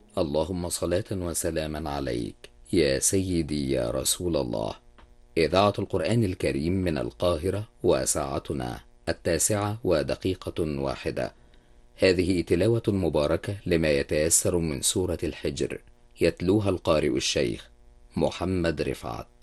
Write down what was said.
اللهم صلاة وسلاما عليك يا سيدي يا رسول الله. إذاعة القرآن الكريم من القاهرة، وساعتنا 9:01. هذه تلاوة مباركة لما يتيسر من سورة الحجر، يتلوها القارئ الشيخ محمد رفعت.